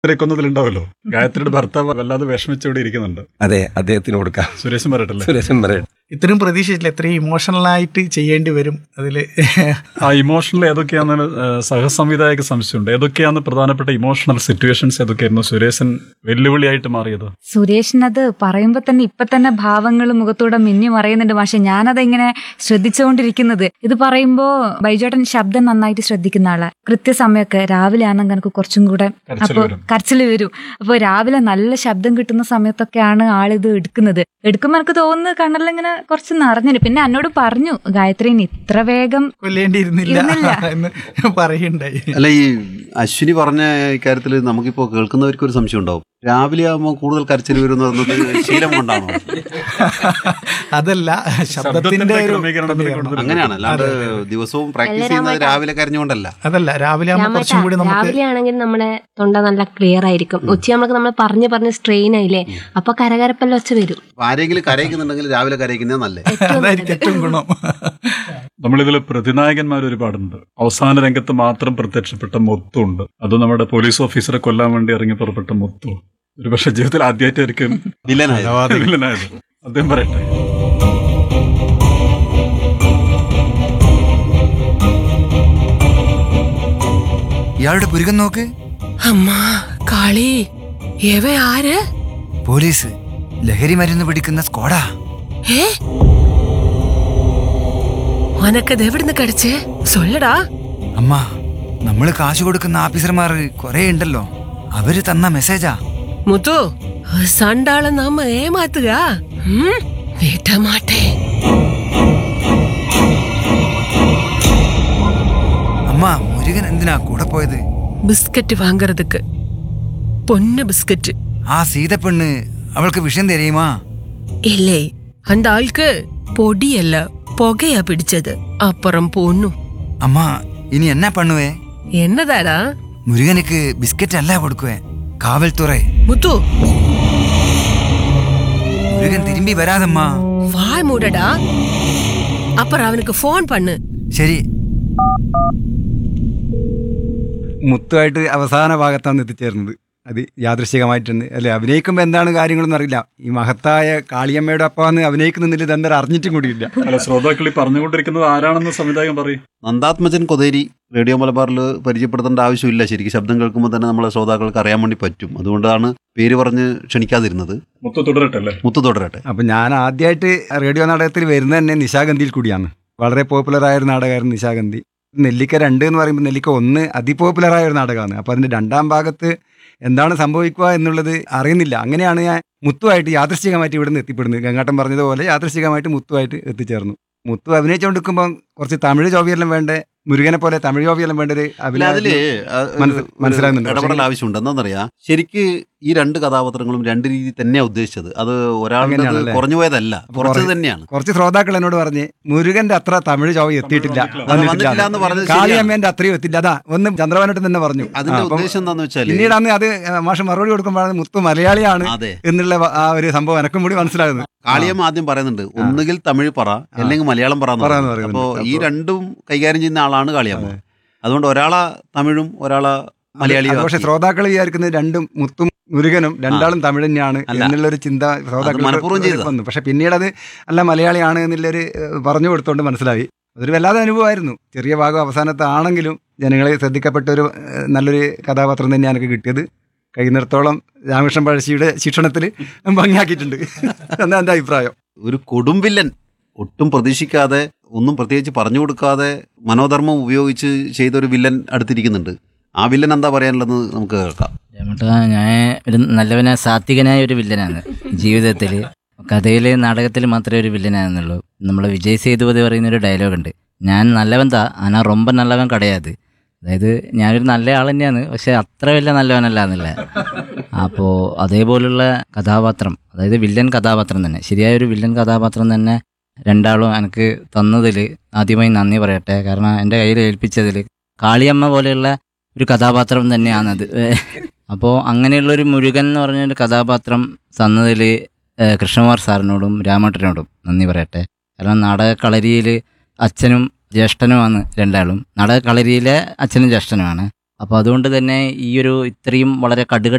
കൊന്നതിലുണ്ടാവല്ലോ. ഗായത്രിയുടെ ഭർത്താവ് വല്ലാതെ വിഷമിച്ചോടെ ഇരിക്കുന്നുണ്ട്. അതെ, അദ്ദേഹത്തിന് കൊടുക്കാം. സുരേഷും പറയട്ടല്ലേ? സുരേഷൻ പറയട്ടെ. ഇത്രയും പ്രതീക്ഷിച്ചില്ല, ഇത്രയും ഇമോഷണലായിട്ട് ചെയ്യേണ്ടി വരും അതില്. ആ ഇമോഷണൽ ഏതൊക്കെയാണെന്ന് സഹസംവിധായക സംശയമുണ്ട്. ഏതൊക്കെയാണ് പ്രധാനപ്പെട്ട ഇമോഷണൽ സിറ്റുവേഷൻസ് ഏതൊക്കെയായിരുന്നു സുരേഷൻ വെല്ലുവിളിയായിട്ട് മാറിയത്? സുരേഷിനത് പറയുമ്പോ തന്നെ ഇപ്പൊ തന്നെ ഭാവങ്ങൾ മുഖത്തൂടെ മിന്നി മറയുന്നുണ്ട്. പക്ഷെ ഞാനതിങ്ങനെ ശ്രദ്ധിച്ചുകൊണ്ടിരിക്കുന്നത്, ഇത് പറയുമ്പോ ബൈജോട്ടൻ ശബ്ദം നന്നായിട്ട് ശ്രദ്ധിക്കുന്ന ആളാ. കൃത്യസമയമൊക്കെ രാവിലെ ആണെങ്കിൽ എനിക്ക് കുറച്ചും കൂടെ അപ്പൊ കരച്ചില് വരും. അപ്പൊ രാവിലെ നല്ല ശബ്ദം കിട്ടുന്ന സമയത്തൊക്കെയാണ് ആളിത് എടുക്കുമ്പോ എനിക്ക് തോന്നുന്നു കണ്ണലിങ്ങനെ കുറച്ച് നിറഞ്ഞു. പിന്നെ എന്നോട് പറഞ്ഞു, ഗായത്രീന് ഇത്ര വേഗം കൊല്ലേണ്ടിയിരുന്നില്ല എന്ന് പറയുണ്ടായി. അല്ല, ഈ അശ്വിനി പറഞ്ഞ ഇക്കാര്യത്തിൽ നമുക്കിപ്പോ കേൾക്കുന്നവർക്ക് ഒരു സംശയം ഉണ്ടാവും. രാവിലെ ആകുമ്പോൾ കൂടുതൽ കരച്ചിൽ വരുന്ന ശീലം കൊണ്ടാണോ? അതല്ല, ശബ്ദത്തിന്റെ അങ്ങനെയാണ്. അല്ലാണ്ട് ദിവസവും പ്രാക്ടീസ് ചെയ്യുന്നത് രാവിലെ കരഞ്ഞുകൊണ്ടല്ല. അതല്ല, രാവിലെ രാവിലെ ആണെങ്കിൽ നമ്മുടെ തൊണ്ട നല്ല ക്ലിയർ ആയിരിക്കും. ഉച്ചയാകുമ്പോൾ നമ്മൾ പറഞ്ഞ് സ്ട്രെയിൻ ആയില്ലേ, അപ്പൊ കരകരപ്പല്ല ഒച്ച വരും. ആരെങ്കിലും കരയിക്കുന്നുണ്ടെങ്കിൽ രാവിലെ കരയിക്കുന്നത് നല്ലത്. അതായിരിക്കും ഏറ്റവും ഗുണം. നമ്മളിതിൽ പ്രതിനായകന്മാർ ഒരുപാടുണ്ട്. അവസാന രംഗത്ത് മാത്രം പ്രത്യക്ഷപ്പെട്ട മുത്തുണ്ട്. അത് നമ്മുടെ പോലീസ് ഓഫീസറെ കൊല്ലാൻ വേണ്ടി ഇറങ്ങി പുറപ്പെട്ട മുത്തു. ഒരുപക്ഷെ ജീവിതത്തിൽ ആദ്യമായിട്ടായിരിക്കും വില്ലനായത്. അദ്ദേഹം പറയട്ടെ. ഇയാളുടെ പുരുകം നോക്ക്. അമ്മാ കാളി, ആര്? പോലീസ് ലഹരി മരുന്ന് പിടിക്കുന്ന സ്ക്വാഡാ. ഉനക്കത് എവിടുന്ന് കടിച്ചേ? സൊല്ലടാ. അമ്മ, നമ്മള് കാശ് കൊടുക്കുന്ന ഓഫീസർമാർ കൊറേ ഉണ്ടല്ലോ, അവര് തന്ന മെസ്സേജാ. മുത്തു, സണ്ടാളെ നമ്മ ഏമാത്തുക വീട്ടമാട്ടെ. അമ്മ, മുരുകൻ എന്തിനാ കൂടെ പോയത്? ബിസ്ക്കറ്റ് വാങ്ങறதுக்கு. പൊന്നു ബിസ്ക്കറ്റ്. ആ സീതപ്പെണ്ണ് അവൾക്ക് വിഷം തരുമാ? ഇല്ലേ, அந்த ആൾക്ക് പൊടിയല്ല പുകയാ പിടിച്ചത്. അപ്പുറം പൊന്നു. അമ്മ, ഇനി എന്നാ പണ്ണുവേ? എന്നതാടാ? മുരുകനുക്ക് ബിസ്ക്കറ്റ് അല്ല കൊടുക്കുവേ, കാവൽത്തുറ. മുത്തു, മുരുകൻ തിരുമ്പി വരാതമ്മാ. വായ് മൂടടാ. അപ്പുറം അവനുക്ക് ഫോൺ പണ്ണ്. ശരി. മുത്തുമായിട്ട് അവസാന ഭാഗത്താണ് എത്തിച്ചേർന്നത്. അത് യാദൃശ്ചികമായിട്ടുണ്ട്. അല്ലെ, അഭിനയിക്കുമ്പോൾ എന്താണ് കാര്യങ്ങളൊന്നും അറിയില്ല. ഈ മഹത്തായ കാളിയമ്മയുടെ അപ്പാന്ന് അഭിനയിക്കുന്നില്ല, ഇതെന്താ അറിഞ്ഞിട്ടും കൂടിയില്ല. അല്ല, ശ്രോതാക്കൾ ഈ പറഞ്ഞുകൊണ്ടിരിക്കുന്നത് ആരാണെന്ന് സംവിധായകൻ പറയും. നന്ദാത്മജൻ കൊതേരി റേഡിയോ മലബാറിൽ പരിചയപ്പെടുത്തേണ്ട ആവശ്യമില്ല. ശരിക്കും ശബ്ദം കേൾക്കുമ്പോൾ തന്നെ നമ്മളെ ശ്രോതാക്കൾക്ക് അറിയാൻ വേണ്ടി പറ്റും. അതുകൊണ്ടാണ് പേര് പറഞ്ഞ് ക്ഷണിക്കാതിരുന്നത്. മുത്തു തുടരട്ടെ. അപ്പം ഞാൻ ആദ്യമായിട്ട് റേഡിയോ നാടകത്തിൽ വരുന്നത് തന്നെ നിശാഗന്ധിയിൽ കൂടിയാണ്. വളരെ പോപ്പുലറായ ഒരു നാടകമായിരുന്നു നിശാഗന്ധി. നെല്ലിക്ക 2 എന്ന് പറയുമ്പോൾ നെല്ലിക്ക 1 അതിപോപ്പുലറായ ഒരു നാടകമാണ്. അപ്പോൾ അതിൻ്റെ 2ാം ഭാഗത്ത് എന്താണ് സംഭവിക്കുക എന്നുള്ളത് അറിയുന്നില്ല. അങ്ങനെയാണ് ഞാൻ മുത്തുമായിട്ട് യാദൃശ്ചികമായിട്ട് ഇവിടെ നിന്ന് എത്തിപ്പെടുന്നത്. ഗംഗാട്ടൻ പറഞ്ഞതുപോലെ യാദൃശ്ചികമായിട്ട് മുത്തുമായിട്ട് എത്തിച്ചേർന്നു. മുത്തു അഭിനയിച്ചുകൊണ്ടിരിക്കുമ്പോൾ കുറച്ച് തമിഴ് ജോബിയെല്ലാം വേണ്ടേ, മുരുകനെ പോലെ തമിഴ് ജോബിയെല്ലാം വേണ്ട ഒരു മനസ്സിലാകുന്നുണ്ട്. ഇടപെടൽ ആവശ്യമുണ്ട്. എന്താണെന്നറിയാം, ശരിക്ക് ഈ 2 കഥാപാത്രങ്ങളും 2 രീതി തന്നെയാണ് ഉദ്ദേശിച്ചത്. അത് ഒരാളുടെ കുറഞ്ഞു പോയതല്ല, കുറച്ച് തന്നെയാണ്. കുറച്ച് ശ്രോതാക്കൾ എന്നോട് പറഞ്ഞ് മുരുകന്റെ അത്ര തമിഴ് ജോബി എത്തിയിട്ടില്ല, കാളിയമ്മേന്റെ അത്രയും എത്തില്ല. അതാ ഒന്ന് ചന്ദ്രവാനോട്ട് തന്നെ പറഞ്ഞു. അതിന്റെ ഉദ്ദേശം എന്താണെന്ന് വെച്ചാൽ, പിന്നീടാണ് അത് മാഷ് മറുപടി കൊടുക്കുമ്പോഴാണ് മുത്തു മലയാളിയാണ് എന്നുള്ള ആ ഒരു സംഭവം എനക്കും കൂടി മനസ്സിലാകുന്നത്. കാളിയമ്മ ആദ്യം പറയുന്നുണ്ട്, ഒന്നുകിൽ തമിഴ് പറ അല്ലെങ്കിൽ മലയാളം പറ. അപ്പോ ഈ 2ഉം കൈകാര്യം ചെയ്യുന്ന ആളാണ് കാളിയമ്മ. അതുകൊണ്ട് ഒരാളെ തമിഴും ഒരാളെ മലയാളിയും. പക്ഷെ ശ്രോതാക്കൾ വിചാരിക്കുന്നത് 2ഉം മുത്തും മുരുകനും 2ആളും തമിഴ് തന്നെയാണ് എന്നുള്ളൊരു ചിന്ത ശ്രോതാക്കൾ വന്നു. പക്ഷെ പിന്നീട് അത് അല്ല മലയാളിയാണ് എന്നുള്ളൊരു പറഞ്ഞു കൊടുത്തോണ്ട് മനസ്സിലായി. അതൊരു വല്ലാതെ അനുഭവമായിരുന്നു. ചെറിയ ഭാഗം അവസാനത്താണെങ്കിലും ജനങ്ങളെ ശ്രദ്ധിക്കപ്പെട്ട ഒരു നല്ലൊരു കഥാപാത്രം തന്നെയാണ് എനിക്ക് കിട്ടിയത്. കഴിയുന്നിടത്തോളം രാമകൃഷ്ണൻ പഴശ്ശിയുടെ ശിക്ഷണത്തിൽ ഭംഗിയാക്കിയിട്ടുണ്ട് എന്നാണ് എൻ്റെ അഭിപ്രായം. ഒരു കൊടുംവില്ലൻ, ഒട്ടും പ്രതീക്ഷിക്കാതെ ഒന്നും പ്രത്യേകിച്ച് പറഞ്ഞു കൊടുക്കാതെ മനോധർമ്മം ഉപയോഗിച്ച് ചെയ്തൊരു വില്ലൻ അടുത്തിരിക്കുന്നുണ്ട്. ആ വില്ലൻ എന്താ പറയാനുള്ളത് നമുക്ക് കേൾക്കാം. ഞാൻ ഒരു നല്ലവനായ സാത്വികനായ ഒരു വില്ലനാണ് ജീവിതത്തിൽ. കഥയിൽ നാടകത്തിൽ മാത്രമേ ഒരു വില്ലനാണെന്നുള്ളൂ. നമ്മൾ വിജയ് സേതുപതി പറയുന്നൊരു ഡയലോഗുണ്ട്, ഞാൻ നല്ലവൻ താ ആനാ റൊമ്പ നല്ലവൻ കടയാത്. അതായത് ഞാനൊരു നല്ല ആൾ തന്നെയാണ്, പക്ഷെ അത്ര വലിയ നല്ലവനല്ല എന്നുള്ള. അപ്പോൾ അതേപോലുള്ള കഥാപാത്രം, അതായത് വില്ലൻ കഥാപാത്രം തന്നെ, ശരിയായൊരു വില്ലൻ കഥാപാത്രം തന്നെ 2ആളും എനിക്ക് തന്നതിൽ ആദ്യമായി നന്ദി പറയട്ടെ. കാരണം എൻ്റെ കയ്യിൽ ഏൽപ്പിച്ചതിൽ കാളിയമ്മ പോലെയുള്ള ഒരു കഥാപാത്രം തന്നെയാണത്. അപ്പോൾ അങ്ങനെയുള്ളൊരു മുരുകൻ എന്ന് പറഞ്ഞൊരു കഥാപാത്രം തന്നതിൽ കൃഷ്ണകുമാർ സാറിനോടും രാമേട്ടനോടും നന്ദി പറയട്ടെ. കാരണം നാടകക്കളരിയിൽ അച്ഛനും ജ്യേഷ്ഠനുമാണ് 2ആളും. നാടകക്കളരിയിലെ അച്ഛനും ജ്യേഷ്ഠനുമാണ്. അപ്പോൾ അതുകൊണ്ട് തന്നെ ഈ ഒരു ഇത്രയും വളരെ കടുകട്ടി